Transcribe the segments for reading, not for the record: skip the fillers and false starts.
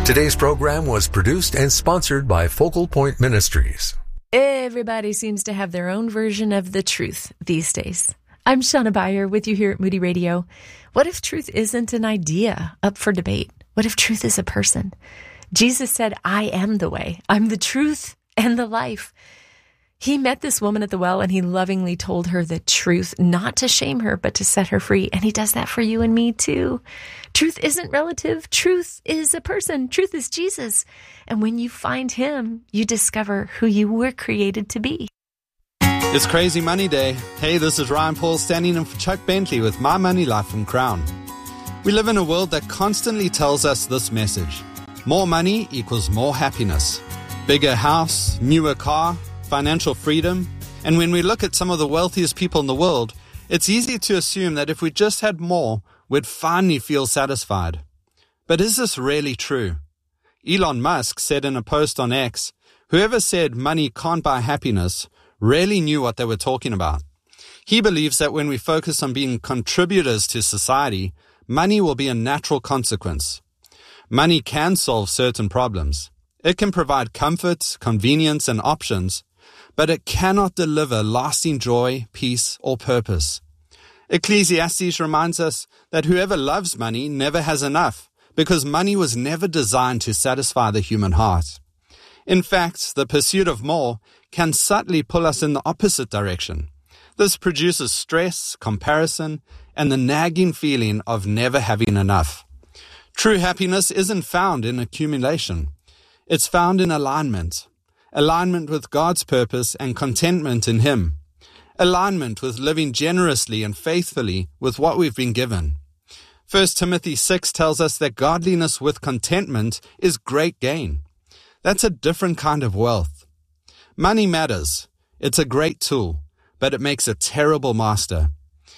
Today's program was produced and sponsored by Focal Point Ministries. Everybody seems to have their own version of the truth these days. I'm Shauna Beyer with you here at Moody Radio. What if truth isn't an idea up for debate? What if truth is a person? Jesus said, I am the way. I'm the truth and the life. He met this woman at the well and he lovingly told her the truth, not to shame her, but to set her free. And he does that for you and me too. Truth isn't relative. Truth is a person. Truth is Jesus. And when you find him, you discover who you were created to be. It's Crazy Money Day. Hey, this is Ryan Paul standing in for Chuck Bentley with My Money Life from Crown. We live in a world that constantly tells us this message. More money equals more happiness. Bigger house, newer car, financial freedom. And when we look at some of the wealthiest people in the world, it's easy to assume that if we just had more, we'd finally feel satisfied. But is this really true? Elon Musk said in a post on X, whoever said money can't buy happiness really knew what they were talking about. He believes that when we focus on being contributors to society, money will be a natural consequence. Money can solve certain problems. It can provide comfort, convenience, and options, but it cannot deliver lasting joy, peace, or purpose. Ecclesiastes reminds us that whoever loves money never has enough, because money was never designed to satisfy the human heart. In fact, the pursuit of more can subtly pull us in the opposite direction. This produces stress, comparison, and the nagging feeling of never having enough. True happiness isn't found in accumulation. It's found in alignment. Alignment with God's purpose and contentment in Him. Alignment with living generously and faithfully with what we've been given. 1 Timothy 6 tells us that godliness with contentment is great gain. That's a different kind of wealth. Money matters. It's a great tool, but it makes a terrible master.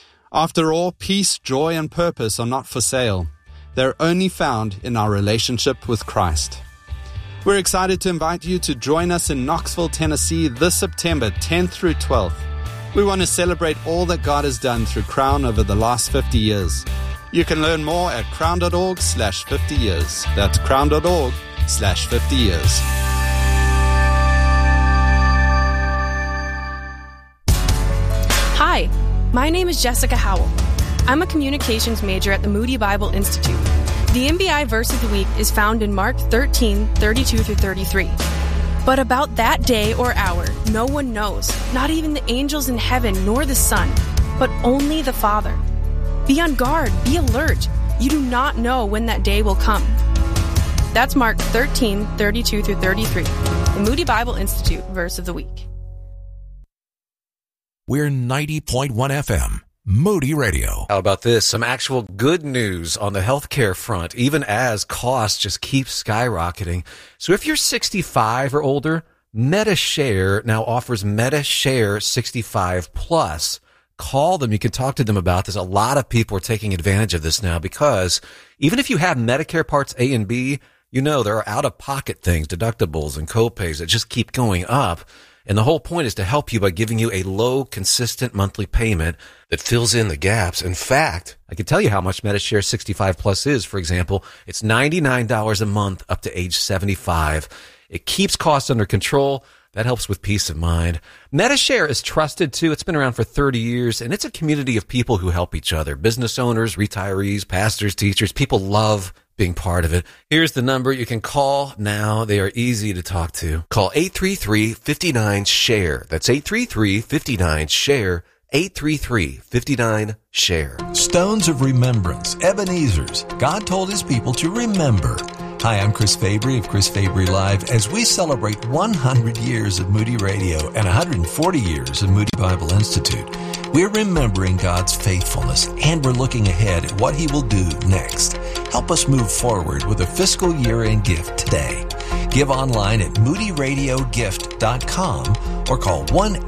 After all, peace, joy, and purpose are not for sale. They're only found in our relationship with Christ. We're excited to invite you to join us in Knoxville, Tennessee this September 10th through 12th. We want to celebrate all that God has done through Crown over the last 50 years. You can learn more at crown.org/50 years. That's crown.org/50 years. Hi, my name is Jessica Howell. I'm a communications major at the Moody Bible Institute. The MBI verse of the week is found in Mark 13:32-33. But about that day or hour, no one knows, not even the angels in heaven nor the Son, but only the Father. Be on guard, be alert. You do not know when that day will come. That's Mark 13:32-33, the Moody Bible Institute verse of the week. We're 90.1 FM. Moody Radio. How about this? Some actual good news on the healthcare front, even as costs just keep skyrocketing. So if you're 65 or older, MediShare now offers MediShare 65 Plus. Call them. You can talk to them about this. A lot of people are taking advantage of this now because even if you have Medicare Parts A and B, you know there are out-of-pocket things, deductibles and copays that just keep going up. And the whole point is to help you by giving you a low, consistent monthly payment that fills in the gaps. In fact, I can tell you how much MediShare 65 Plus is. For example, it's $99 a month up to age 75. It keeps costs under control. That helps with peace of mind. MediShare is trusted too. It's been around for 30 years, and it's a community of people who help each other. Business owners, retirees, pastors, teachers. People love being part of it. Here's the number you can call now. They are easy to talk to. Call 833-59-SHARE. That's 833-59-SHARE. 833-59-SHARE. Stones of Remembrance, Ebenezer's. God told His people to remember. Hi, I'm Chris Fabry of Chris Fabry Live as we celebrate 100 years of Moody Radio and 140 years of Moody Bible Institute. We're remembering God's faithfulness and we're looking ahead at what He will do next. Help us move forward with a fiscal year-end gift today. Give online at moodyradiogift.com or call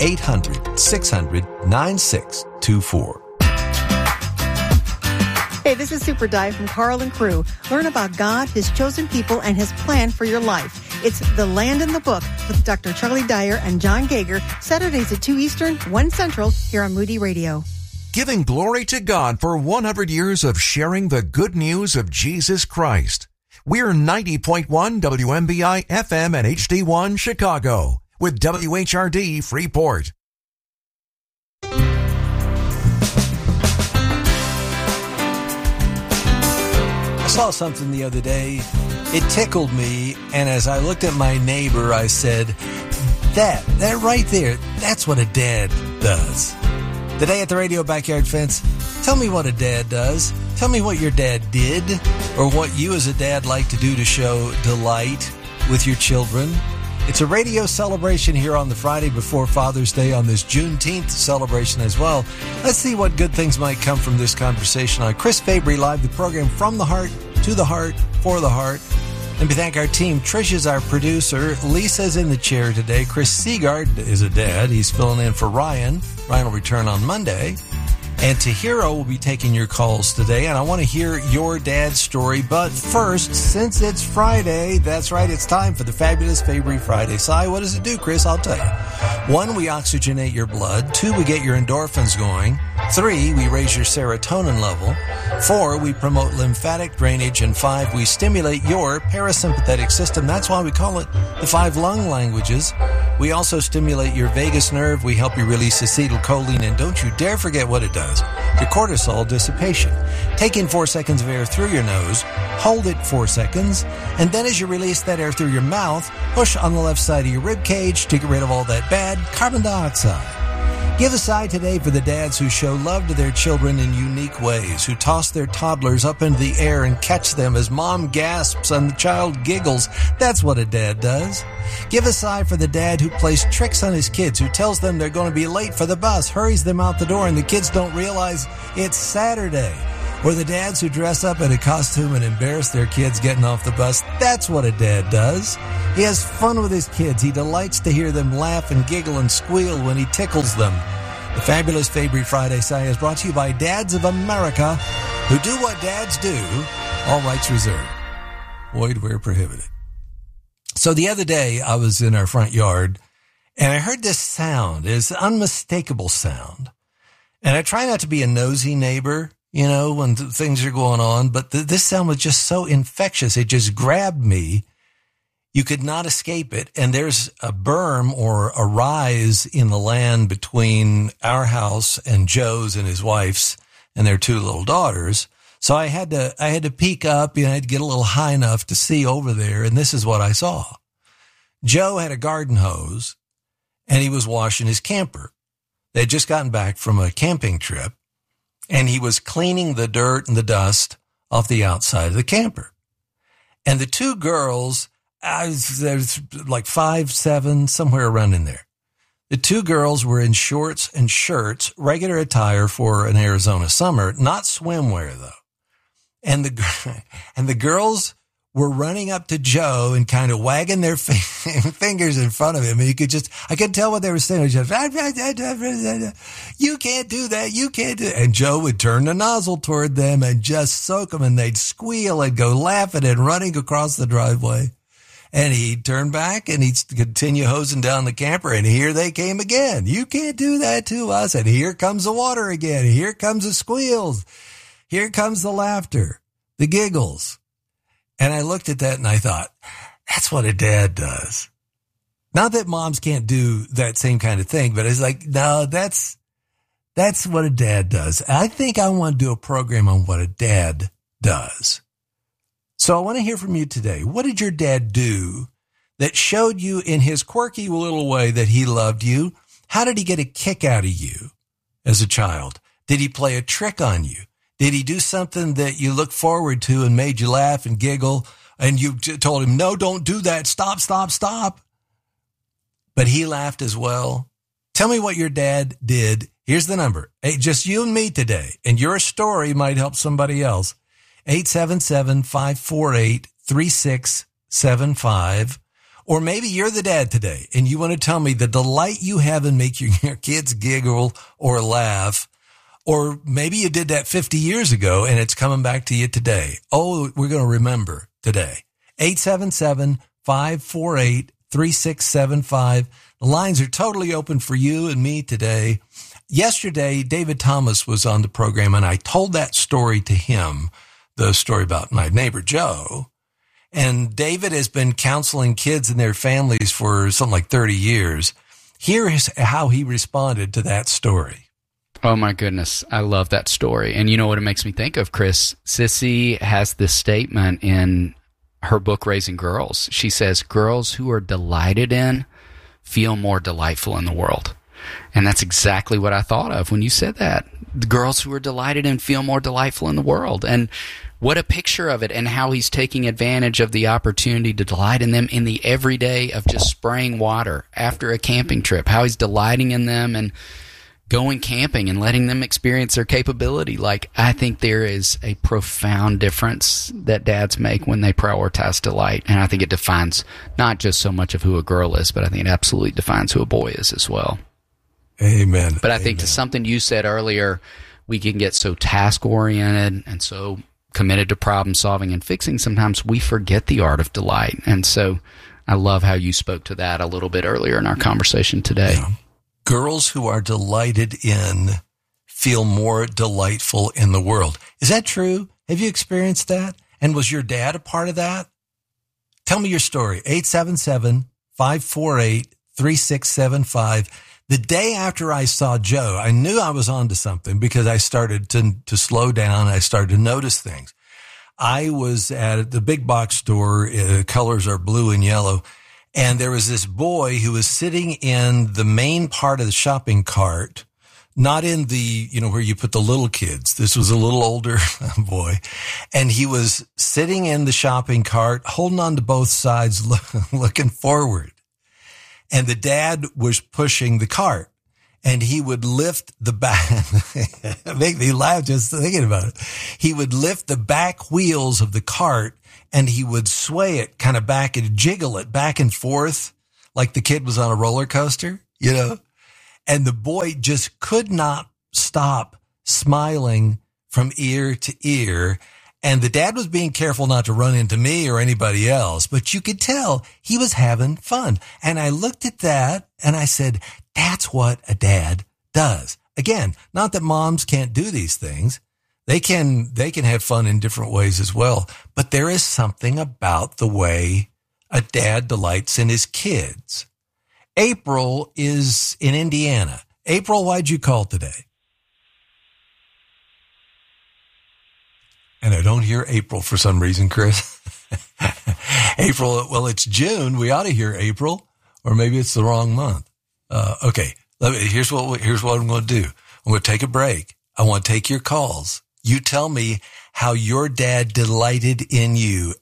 1-800-600-9624. Hey, this is Super Dive from Carl and Crew. Learn about God, His chosen people, and His plan for your life. It's The Land in the Book with Dr. Charlie Dyer and John Gager, Saturdays at 2 Eastern, 1 Central, here on Moody Radio. Giving glory to God for 100 years of sharing the good news of Jesus Christ. We're 90.1 WMBI FM and HD1 Chicago with WHRD Freeport. I saw something the other day. It tickled me, and as I looked at my neighbor, I said, that right there, that's what a dad does. Today at the Radio Backyard Fence, tell me what a dad does. Tell me what your dad did, or what you as a dad like to do to show delight with your children. It's a radio celebration here on the Friday before Father's Day, on this Juneteenth celebration as well. Let's see what good things might come from this conversation on Chris Fabry Live, the program from the heart, to the heart, for the heart. And we thank our team. Trish is our producer. Lisa's in the chair today. Chris Seagard is a dad. He's filling in for Ryan. Ryan will return on Monday. And Tahiro will be taking your calls today, and I want to hear your dad's story. But first, since it's Friday, that's right, it's time for the fabulous Fabry Friday. Si, what does it do, Chris? I'll tell you. 1, we oxygenate your blood. 2, we get your endorphins going. 3, we raise your serotonin level. 4, we promote lymphatic drainage. And 5, we stimulate your parasympathetic system. That's why we call it the 5 lung languages. We also stimulate your vagus nerve. We help you release acetylcholine. And don't you dare forget what it does. Your cortisol dissipation. Take in 4 seconds of air through your nose, hold it 4 seconds, and then as you release that air through your mouth, push on the left side of your rib cage to get rid of all that bad carbon dioxide. Give a sigh today for the dads who show love to their children in unique ways, who toss their toddlers up into the air and catch them as mom gasps and the child giggles. That's what a dad does. Give a sigh for the dad who plays tricks on his kids, who tells them they're going to be late for the bus, hurries them out the door, and the kids don't realize it's Saturday. Or the dads who dress up in a costume and embarrass their kids getting off the bus. That's what a dad does. He has fun with his kids. He delights to hear them laugh and giggle and squeal when he tickles them. The fabulous Fabry Friday Sigh is brought to you by Dads of America, who do what dads do. All rights reserved. Void where prohibited. So the other day, I was in our front yard, and I heard this sound. It's an unmistakable sound. And I try not to be a nosy neighbor, you know, when things are going on, but this sound was just so infectious. It just grabbed me. You could not escape it. And there's a berm or a rise in the land between our house and Joe's and his wife's and their 2 little daughters. So I had to peek up, you know, I had to get a little high enough to see over there. And this is what I saw. Joe had a garden hose and he was washing his camper. They had just gotten back from a camping trip, and he was cleaning the dirt and the dust off the outside of the camper. And the 2 girls, there's like 5, 7, somewhere around in there. The 2 girls were in shorts and shirts, regular attire for an Arizona summer, not swimwear though. And the girls were running up to Joe and kind of wagging their fingers in front of him. And I could tell what they were saying. Just, you can't do that. You can't do that. And Joe would turn the nozzle toward them and just soak them, and they'd squeal and go laughing and running across the driveway. And he'd turn back and he'd continue hosing down the camper. And here they came again. You can't do that to us. And here comes the water again. Here comes the squeals. Here comes the laughter, the giggles. And I looked at that and I thought, that's what a dad does. Not that moms can't do that same kind of thing, but it's like, no, that's what a dad does. I think I want to do a program on what a dad does. So I want to hear from you today. What did your dad do that showed you in his quirky little way that he loved you? How did he get a kick out of you as a child? Did he play a trick on you? Did he do something that you look forward to and made you laugh and giggle, and you told him, no, don't do that. Stop, stop, stop. But he laughed as well. Tell me what your dad did. Here's the number. Hey, just you and me today, and your story might help somebody else. 877-548-3675. Or maybe you're the dad today, and you want to tell me the delight you have in making your kids giggle or laugh. Or maybe you did that 50 years ago and it's coming back to you today. Oh, we're going to remember today. 877-548-3675. The lines are totally open for you and me today. Yesterday, David Thomas was on the program and I told that story to him, the story about my neighbor Joe. And David has been counseling kids and their families for something like 30 years. Here is how he responded to that story. Oh, my goodness. I love that story. And you know what it makes me think of, Chris? Sissy has this statement in her book, Raising Girls. She says, girls who are delighted in feel more delightful in the world. And that's exactly what I thought of when you said that. The girls who are delighted in feel more delightful in the world. And what a picture of it, and how he's taking advantage of the opportunity to delight in them in the everyday of just spraying water after a camping trip, how he's delighting in them and going camping and letting them experience their capability. Like, I think there is a profound difference that dads make when they prioritize delight. And I think it defines not just so much of who a girl is, but I think it absolutely defines who a boy is as well. Amen. But I think to something you said earlier, we can get so task-oriented and so committed to problem solving and fixing, sometimes we forget the art of delight. And so I love how you spoke to that a little bit earlier in our conversation today. Yeah. Girls who are delighted in feel more delightful in the world. Is that true? Have you experienced that? And was your dad a part of that? Tell me your story. 877-548-3675. The day after I saw Joe, I knew I was onto something because I started to slow down. I started to notice things. I was at the big box store. Colors are blue and yellow. And there was this boy who was sitting in the main part of the shopping cart, not in the, where you put the little kids. This was a little older boy. And he was sitting in the shopping cart, holding on to both sides, looking forward. And the dad was pushing the cart, and he would lift the back. Make me laugh just thinking about it. He would lift the back wheels of the cart, and he would sway it kind of back and jiggle it back and forth like the kid was on a roller coaster, And the boy just could not stop smiling from ear to ear. And the dad was being careful not to run into me or anybody else, but you could tell he was having fun. And I looked at that and I said, that's what a dad does. Again, not that moms can't do these things. They can have fun in different ways as well. But there is something about the way a dad delights in his kids. April is in Indiana. April, why'd you call today? And I don't hear April for some reason, Chris. April, well, it's June. We ought to hear April, or maybe it's the wrong month. Okay, here's what I'm going to do. I'm going to take a break. I want to take your calls. You tell me how your dad delighted in you.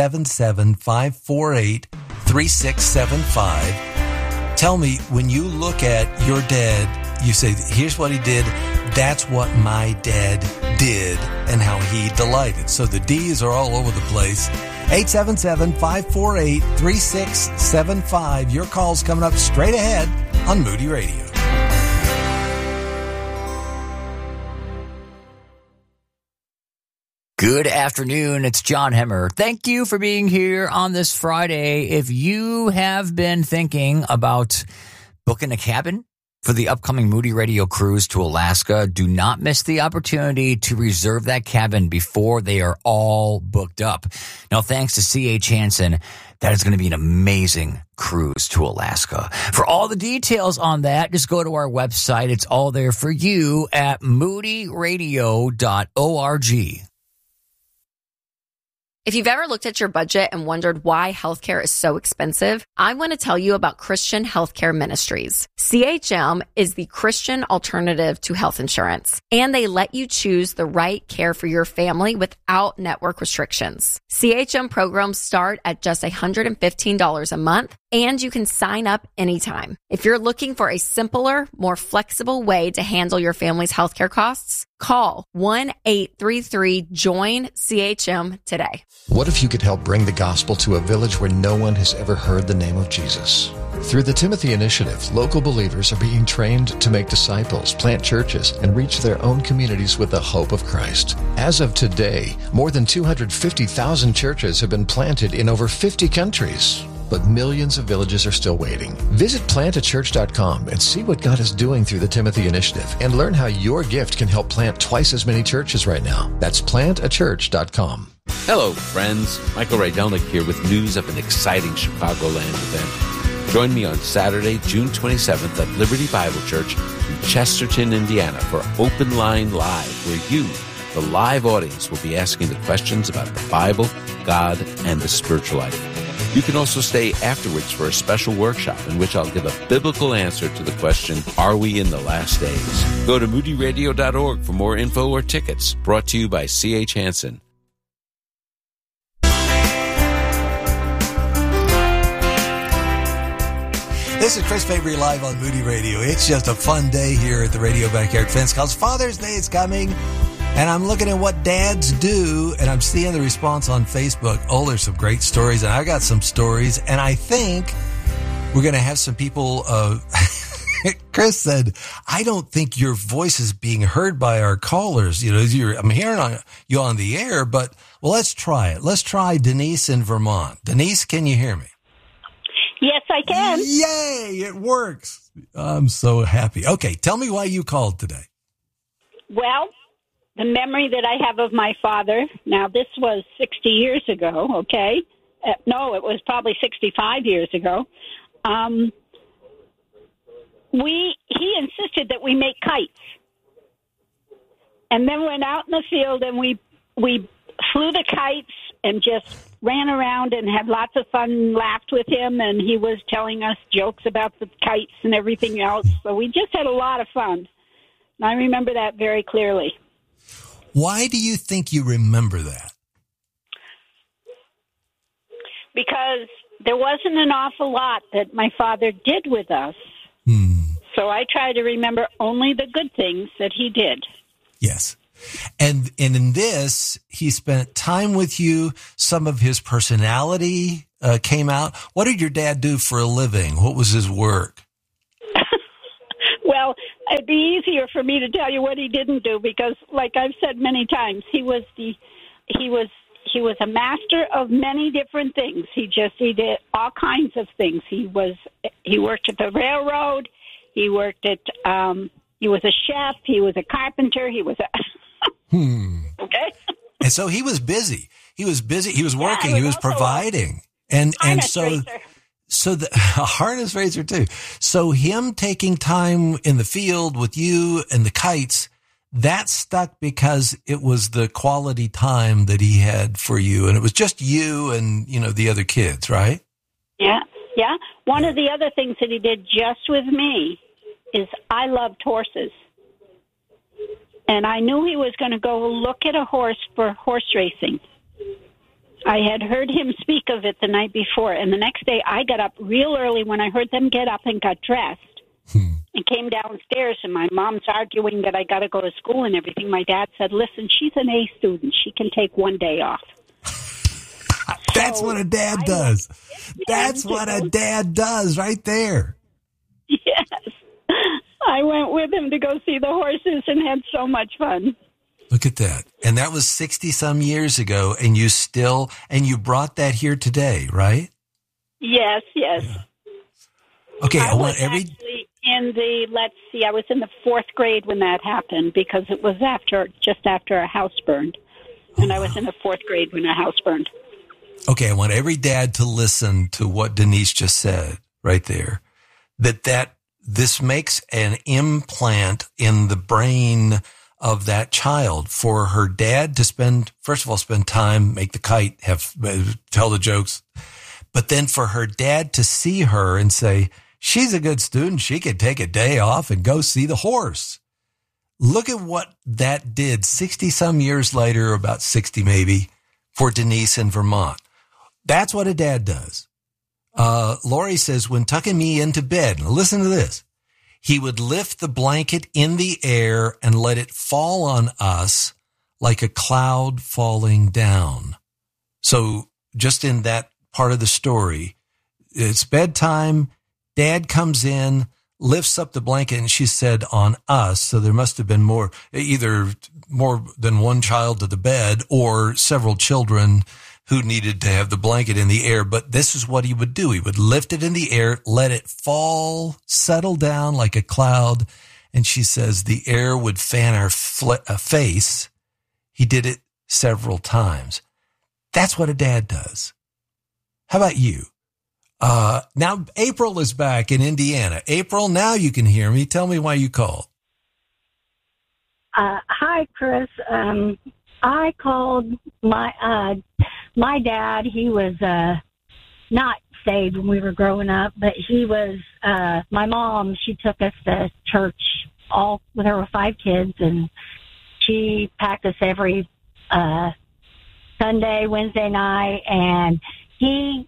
877-548-3675. Tell me, when you look at your dad, you say, here's what he did. That's what my dad did, and how he delighted. So the D's are all over the place. 877-548-3675. Your call's coming up straight ahead on Moody Radio. Good afternoon. It's John Hemmer. Thank you for being here on this Friday. If you have been thinking about booking a cabin for the upcoming Moody Radio cruise to Alaska, do not miss the opportunity to reserve that cabin before they are all booked up. Now, thanks to C.H. Hansen, that is going to be an amazing cruise to Alaska. For all the details on that, just go to our website. It's all there for you at moodyradio.org. If you've ever looked at your budget and wondered why healthcare is so expensive, I want to tell you about Christian Healthcare Ministries. CHM is the Christian alternative to health insurance, and they let you choose the right care for your family without network restrictions. CHM programs start at just $115 a month, and you can sign up anytime. If you're looking for a simpler, more flexible way to handle your family's healthcare costs, call 1-833-JOIN-CHM today. What if you could help bring the gospel to a village where no one has ever heard the name of Jesus? Through the Timothy Initiative, local believers are being trained to make disciples, plant churches, and reach their own communities with the hope of Christ. As of today, more than 250,000 churches have been planted in over 50 countries. But millions of villages are still waiting. Visit plantachurch.com and see what God is doing through the Timothy Initiative, and learn how your gift can help plant twice as many churches right now. That's plantachurch.com. Hello, friends. Michael Rydelnik here with news of an exciting Chicagoland event. Join me on Saturday, June 27th at Liberty Bible Church in Chesterton, Indiana for Open Line Live, where you, the live audience, will be asking the questions about the Bible, God, and the spiritual life. You can also stay afterwards for a special workshop in which I'll give a biblical answer to the question, are we in the last days? Go to moodyradio.org for more info or tickets. Brought to you by C.H. Hansen. This is Chris Fabry live on Moody Radio. It's just a fun day here at the Radio Backyard Fence because Father's Day is coming, and I'm looking at what dads do, and I'm seeing the response on Facebook. Oh, there's some great stories, and I got some stories, and I think we're going to have some people. Chris said, I don't think your voice is being heard by our callers. You know, I'm hearing you on the air, but well, let's try it. Let's try Denise in Vermont. Denise, can you hear me? Yes, I can. Yay, it works. I'm so happy. Okay, tell me why you called today. Well, the memory that I have of my father, now this was 60 years ago, okay? No, it was probably 65 years ago. He insisted that we make kites. And then went out in the field and we flew the kites and just ran around and had lots of fun, laughed with him, and he was telling us jokes about the kites and everything else. So we just had a lot of fun. And I remember that very clearly. Why do you think you remember that? Because there wasn't an awful lot that my father did with us. So I try to remember only the good things that he did. Yes. And in this, he spent time with you. Some of his personality came out. What did your dad do for a living? What was his work? Well, it'd be easier for me to tell you what he didn't do because, like I've said many times, he was a master of many different things. He did all kinds of things. He worked at the railroad. He worked at. He was a chef. He was a carpenter. He was a. Okay. And so he was busy. He was busy. He was working. He was providing. And so the a harness raiser too. So him taking time in the field with you and the kites, that stuck because it was the quality time that he had for you. And it was just you and, the other kids, right? Yeah. Yeah. One of the other things that he did just with me is I loved horses. And I knew he was going to go look at a horse for horse racing. I had heard him speak of it the night before, and the next day I got up real early when I heard them get up and got dressed and came downstairs, and my mom's arguing that I got to go to school and everything. My dad said, listen, she's an A student. She can take one day off. That's what a dad does. That's what a dad does right there. Yes. I went with him to go see the horses and had so much fun. Look at that. And that was 60-some years ago, and you brought that here today, right? Yes, yes. Yeah. Okay, I was actually I was in the 4th grade when that happened because it was just after a house burned. And I was in the 4th grade when a house burned. Okay, I want every dad to listen to what Denise just said right there. That this makes an implant in the brain of that child for her dad to spend time, make the kite, tell the jokes, but then for her dad to see her and say, she's a good student. She could take a day off and go see the horse. Look at what that did 60 some years later, about 60 maybe, for Denise in Vermont. That's what a dad does. Lori says, when tucking me into bed, now listen to this, he would lift the blanket in the air and let it fall on us like a cloud falling down. So just in that part of the story, it's bedtime. Dad comes in, lifts up the blanket, and she said on us. So there must have been either more than one child to the bed or several children who needed to have the blanket in the air. But this is what he would do. He would lift it in the air, let it fall, settle down like a cloud. And she says the air would fan our face. He did it several times. That's what a dad does. How about you? Now April is back in Indiana. April, now you can hear me. Tell me why you called. Hi, Chris. I called my dad. He was not saved when we were growing up, but he was, my mom, she took us to church all, there were 5 kids, and she packed us every Sunday, Wednesday night, and he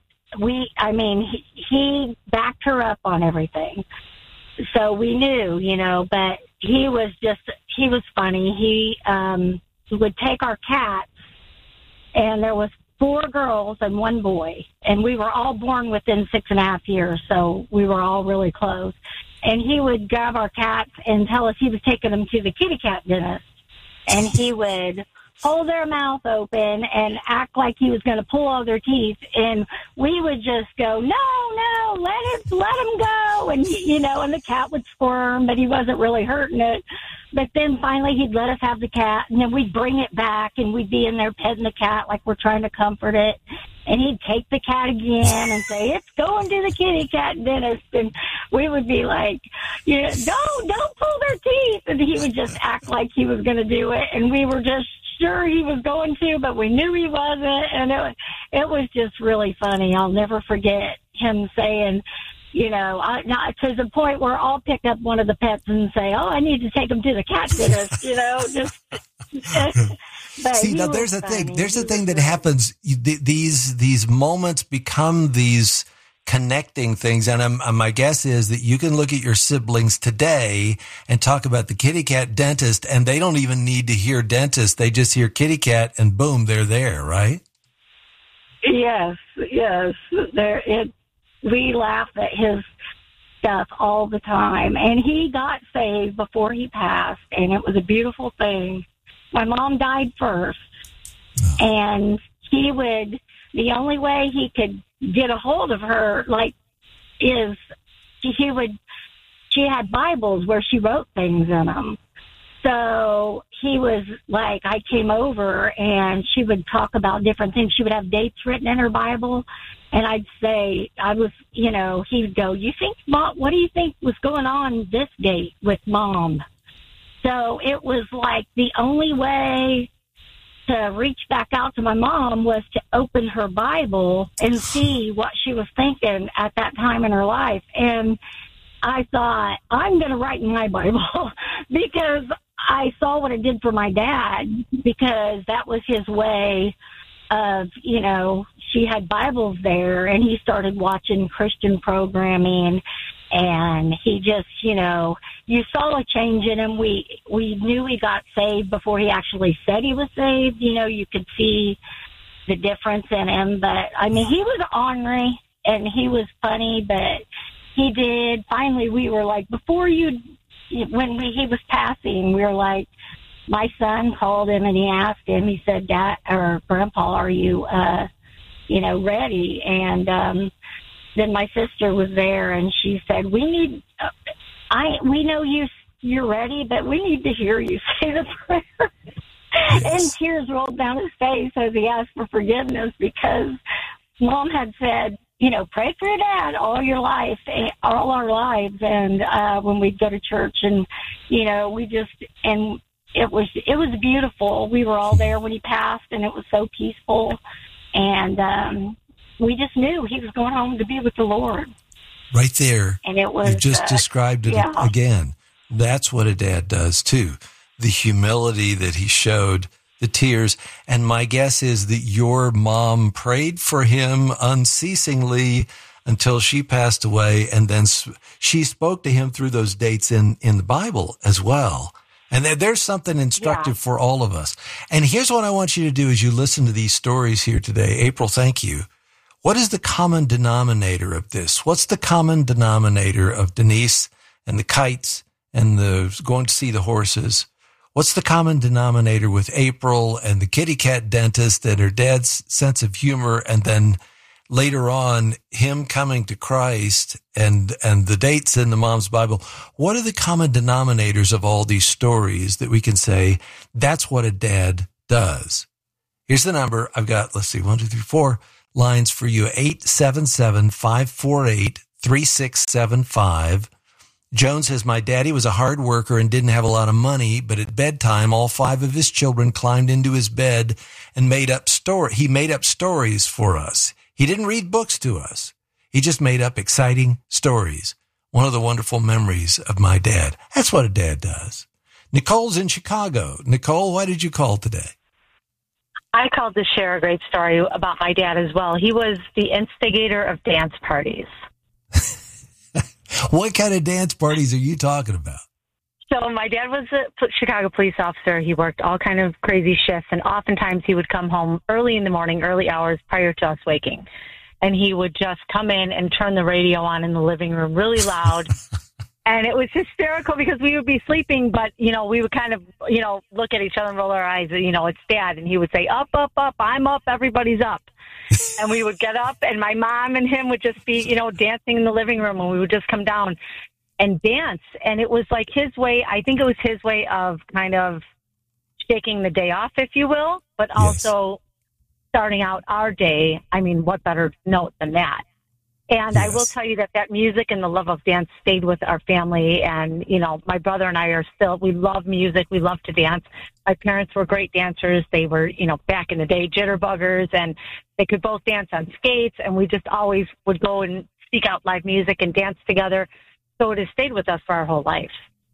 backed her up on everything. So we knew, but he was funny. He would take our cats, and there was 4 girls and 1 boy, and we were all born within 6.5 years, so we were all really close. And he would grab our cats and tell us he was taking them to the kitty cat dentist, and he would hold their mouth open and act like he was going to pull all their teeth, and we would just go, no, let him go, and and the cat would squirm, but he wasn't really hurting it. But then finally he'd let us have the cat, and then we'd bring it back, and we'd be in there petting the cat like we're trying to comfort it. And he'd take the cat again and say, it's going to the kitty cat dentist. And we would be like, don't pull their teeth. And he would just act like he was going to do it. And we were just sure he was going to, but we knew he wasn't. And it was just really funny. I'll never forget him saying, to the point where I'll pick up one of the pets and say, oh, I need to take him to the cat dentist, But see, now there's a thing. There's a thing that happens. These moments become these connecting things. And my guess is that you can look at your siblings today and talk about the kitty cat dentist, and they don't even need to hear dentist. They just hear kitty cat, and boom, they're there, right? Yes. We laugh at his stuff all the time. And he got saved before he passed, and it was a beautiful thing. My mom died first, and the only way he could get a hold of her, is she had Bibles where she wrote things in them. So he was like, I came over, and she would talk about different things. She would have dates written in her Bible, and I'd say, he would go, Mom, what do you think was going on this date with Mom? So it was like the only way to reach back out to my mom was to open her Bible and see what she was thinking at that time in her life. And I thought, I'm going to write in my Bible because I saw what it did for my dad, because that was his way of, she had Bibles there, and he started watching Christian programming. And he just, you saw a change in him. We knew he got saved before he actually said he was saved. You could see the difference in him. But, he was ornery, and he was funny, but he did. Finally, we were like, he was passing, we were like, my son called him, and he asked him, he said, Dad or Grandpa, are you, ready? And, then my sister was there, and she said, we know you're ready, but we need to hear you say the prayer. Yes. And tears rolled down his face as he asked for forgiveness, because Mom had said, pray for your dad all our lives. And when we'd go to church, and, it was beautiful. We were all there when he passed, and it was so peaceful. And, we just knew he was going home to be with the Lord. Right there. And it was, you just described it again. That's what a dad does too. The humility that he showed, the tears. And my guess is that your mom prayed for him unceasingly until she passed away. And then she spoke to him through those dates in the Bible as well. And there's something instructive for all of us. And here's what I want you to do as you listen to these stories here today. April, thank you. What is the common denominator of this? What's the common denominator of Denise and the kites and the going to see the horses? What's the common denominator with April and the kitty cat dentist and her dad's sense of humor, and then later on him coming to Christ and the dates in the mom's Bible? What are the common denominators of all these stories that we can say that's what a dad does? Here's the number. I've got, let's see, 1, 2, 3, 4 lines for you. 877-548-3675. Joan says, my daddy was a hard worker and didn't have a lot of money, but at bedtime, all 5 of his children climbed into his bed and he made up stories for us. He didn't read books to us. He just made up exciting stories. One of the wonderful memories of my dad. That's what a dad does. Nicole's in Chicago. Nicole, why did you call today? I called to share a great story about my dad as well. He was the instigator of dance parties. What kind of dance parties are you talking about? So my dad was a Chicago police officer. He worked all kind of crazy shifts, and oftentimes he would come home early in the morning, early hours prior to us waking. And he would just come in and turn the radio on in the living room really loud. And it was hysterical because we would be sleeping, but, we would kind of, look at each other and roll our eyes. It's Dad. And he would say, up, up, up, I'm up, everybody's up. And we would get up, and my mom and him would just be, dancing in the living room, and we would just come down and dance. And it was like his way. I think it was his way of kind of shaking the day off, if you will, but also starting out our day. I mean, what better note than that? And I will tell you that music and the love of dance stayed with our family. And, my brother and I we love music. We love to dance. My parents were great dancers. They were, back in the day, jitterbuggers, and they could both dance on skates. And we just always would go and seek out live music and dance together. So it has stayed with us for our whole life.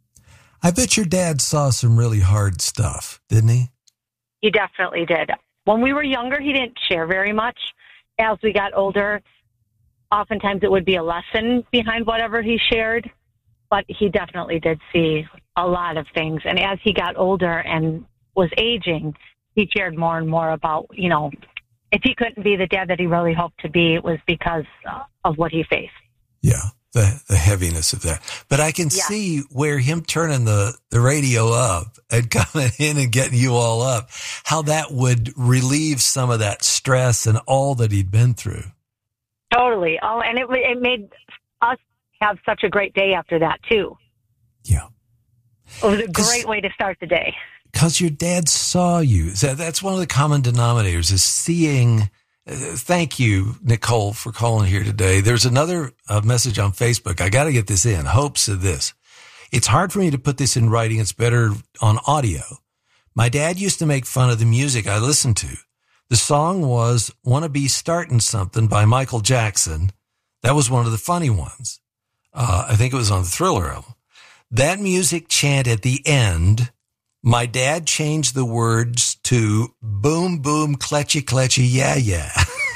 I bet your dad saw some really hard stuff, didn't he? He definitely did. When we were younger, he didn't share very much. As we got older, oftentimes it would be a lesson behind whatever he shared, but he definitely did see a lot of things. And as he got older and was aging, he shared more and more about, if he couldn't be the dad that he really hoped to be, it was because of what he faced. Yeah, the heaviness of that. But I can see where him turning the radio up and coming in and getting you all up, how that would relieve some of that stress and all that he'd been through. Totally. Oh, and it made us have such a great day after that, too. Yeah. It was a great way to start the day. Because your dad saw you. That's one of the common denominators is seeing. Thank you, Nicole, for calling here today. There's another message on Facebook. I got to get this in. Hope said this. It's hard for me to put this in writing. It's better on audio. My dad used to make fun of the music I listened to. The song was Wanna Be Startin' Something by Michael Jackson. That was one of the funny ones. I think it was on the Thriller album. That music chant at the end, my dad changed the words to boom, boom, cletchy, cletchy, yeah, yeah.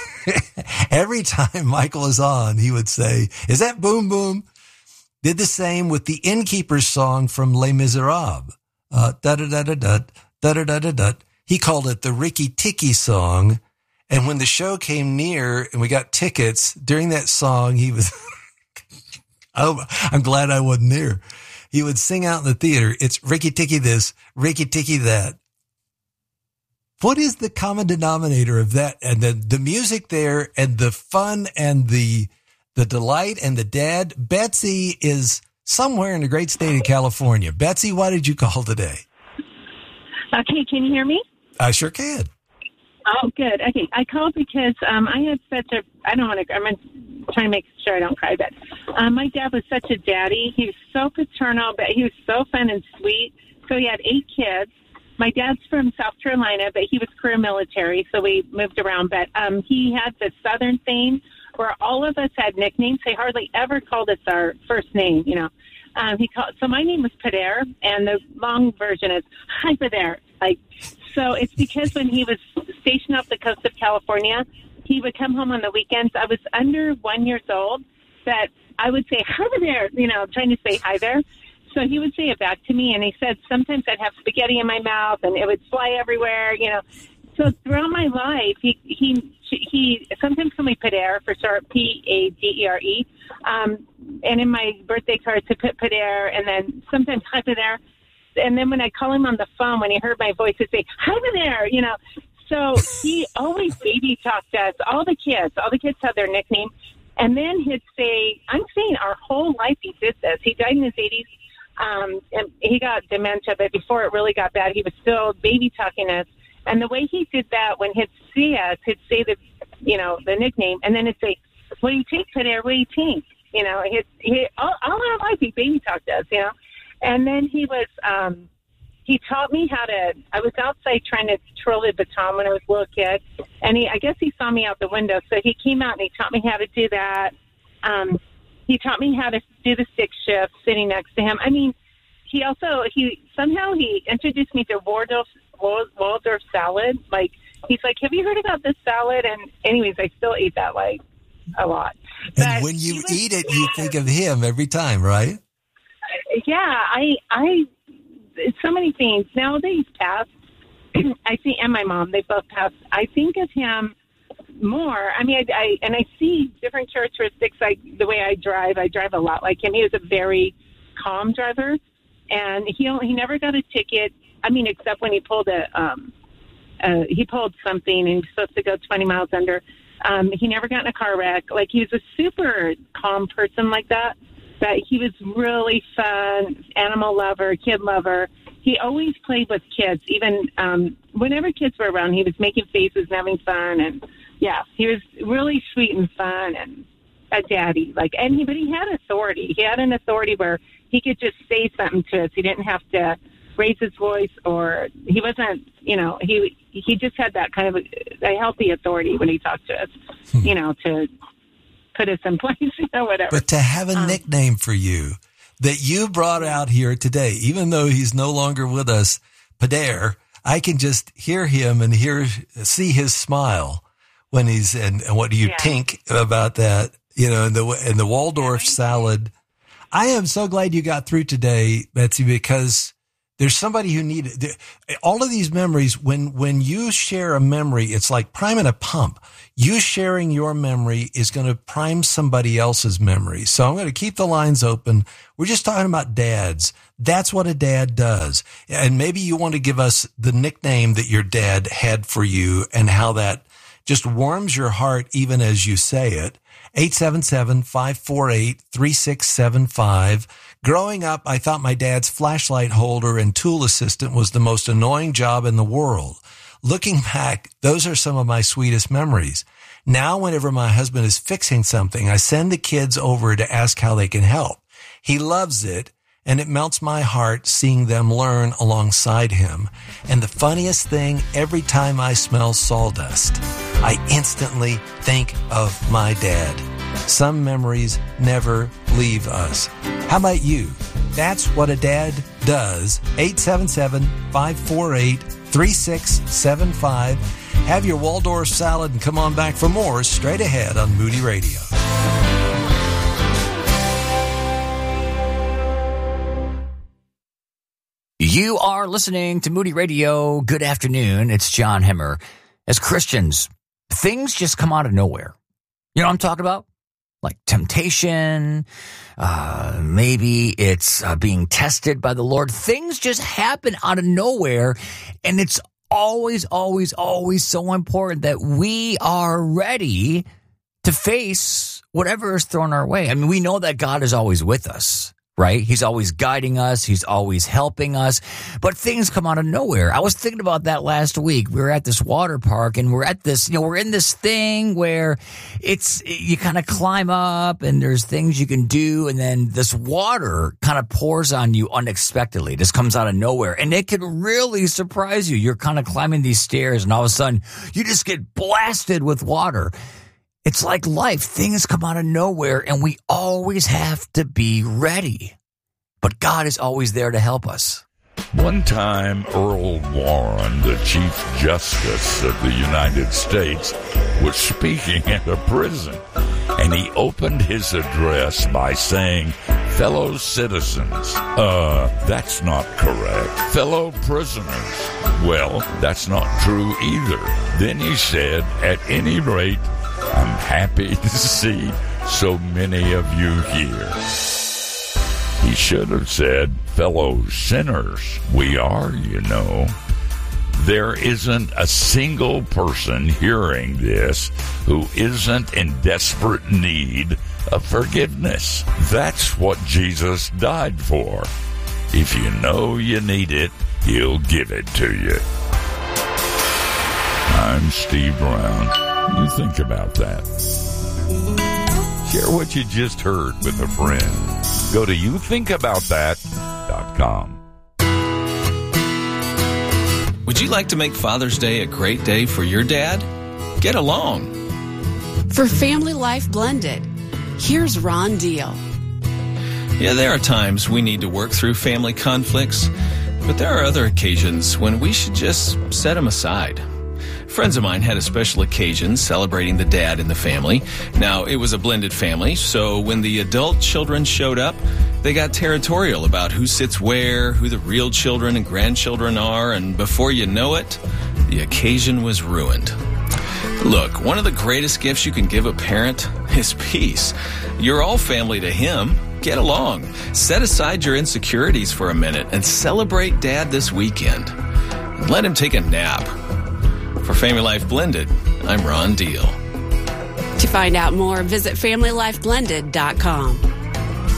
Every time Michael is on, he would say, is that boom, boom? Did the same with the Innkeeper's song from Les Miserables. Da-da-da-da-da, da-da-da-da-da. He called it the Ricky Ticky song. And when the show came near and we got tickets during that song, he was, I'm glad I wasn't there. He would sing out in the theater, it's Ricky Ticky this, Ricky Ticky that. What is the common denominator of that? And the music there and the fun and the delight and the dad. Betsy is somewhere in the great state of California. Betsy, why did you call today? Okay, can you hear me? I sure can. Oh, good. Okay, I called because I had such a, I'm trying to make sure I don't cry, but my dad was such a daddy. He was so paternal, but he was so fun and sweet. So he had 8 kids. My dad's from South Carolina, but he was career military, so we moved around. But he had this Southern thing where all of us had nicknames. They hardly ever called us our first name, so my name was Pader, and the long version is Hi Pader. So it's because when he was stationed off the coast of California, he would come home on the weekends. I was under 1 year old, that I would say hi there, trying to say hi there. So he would say it back to me, and he said sometimes I'd have spaghetti in my mouth, and it would fly everywhere, So throughout my life, he sometimes called me Pader for short, P-A-D-E-R-E. And in my birthday cards, he put Pader, and then sometimes hi Pader. And then when I call him on the phone, when he heard my voice, he'd say, hi there, So he always baby talked us, all the kids had their nickname. And then he'd say, I'm saying our whole life he did this. He died in his 80s, and he got dementia, but before it really got bad, he was still baby talking us. And the way he did that, when he'd see us, he'd say the nickname, and then he'd say, "What do you think today? What do you think?" All our life he baby talked to us, And then he taught me how to. I was outside trying to twirl the baton when I was a little kid, and I guess he saw me out the window, so he came out and he taught me how to do that. He taught me how to do the stick shift sitting next to him. I mean, he introduced me to Waldorf salad. Like, he's like, "Have you heard about this salad?" And anyways, I still eat that like a lot. And when you eat it, you think of him every time, right? Yeah, it's so many things. Now they've passed. I see, and my mom, they both passed. I think of him more. I mean, I see different characteristics, like the way I drive a lot like him. He was a very calm driver, and he never got a ticket. I mean, except when he pulled he pulled something and he was supposed to go 20 miles under. He never got in a car wreck. Like, he was a super calm person like that. But he was really fun, animal lover, kid lover. He always played with kids. Even whenever kids were around, he was making faces and having fun. And yeah, he was really sweet and fun and a daddy. But he had authority. He had an authority where he could just say something to us. He didn't have to raise his voice, or he wasn't, he just had that kind of a healthy authority when he talked to us, to put us in place, whatever. But to have a nickname for you that you brought out here today, even though he's no longer with us, Pader, I can just hear him and see his smile when he's, and what do you think about that? And the Waldorf salad. I am so glad you got through today, Betsy, because there's somebody who needed all of these memories. When you share a memory, it's like priming a pump. You sharing your memory is going to prime somebody else's memory. So I'm going to keep the lines open. We're just talking about dads. That's what a dad does. And maybe you want to give us the nickname that your dad had for you and how that just warms your heart even as you say it. 877-548-3675. Growing up, I thought my dad's flashlight holder and tool assistant was the most annoying job in the world. Looking back, those are some of my sweetest memories. Now, whenever my husband is fixing something, I send the kids over to ask how they can help. He loves it, and it melts my heart seeing them learn alongside him. And the funniest thing, every time I smell sawdust, I instantly think of my dad. Some memories never leave us. How about you? That's what a dad does. 877-548-3675. Have your Waldorf salad and come on back for more straight ahead on Moody Radio. You are listening to Moody Radio. Good afternoon. It's John Hemmer. As Christians, things just come out of nowhere. You know what I'm talking about? Like temptation, maybe it's being tested by the Lord. Things just happen out of nowhere, and it's always, always, always so important that we are ready to face whatever is thrown our way. I mean, we know that God is always with us, right? He's always guiding us. He's always helping us. But things come out of nowhere. I was thinking about that last week. We were at this water park, and we're at this, we're in this thing where you kind of climb up and there's things you can do. And then this water kind of pours on you unexpectedly. It just comes out of nowhere. And it can really surprise you. You're kind of climbing these stairs, and all of a sudden you just get blasted with water. It's like life. Things come out of nowhere, and we always have to be ready. But God is always there to help us. One time, Earl Warren, the Chief Justice of the United States, was speaking at a prison, and he opened his address by saying, "Fellow citizens." That's not correct. "Fellow prisoners." Well, that's not true either. Then he said, "At any rate, I'm happy to see so many of you here." He should have said, "Fellow sinners." We are, There isn't a single person hearing this who isn't in desperate need of forgiveness. That's what Jesus died for. If you know you need it, He'll give it to you. I'm Steve Brown. You think about that. Share what you just heard with a friend. Go to youthinkaboutthat.com. Would you like to make Father's Day a great day for your dad? Get along. For Family Life Blended, here's Ron Deal. Yeah, there are times we need to work through family conflicts, but there are other occasions when we should just set them aside. Friends of mine had a special occasion celebrating the dad in the family. Now, it was a blended family, so when the adult children showed up, they got territorial about who sits where, who the real children and grandchildren are, and before you know it, the occasion was ruined. Look, one of the greatest gifts you can give a parent is peace. You're all family to him. Get along. Set aside your insecurities for a minute and celebrate Dad this weekend. And let him take a nap. For Family Life Blended, I'm Ron Deal. To find out more, visit FamilyLifeBlended.com.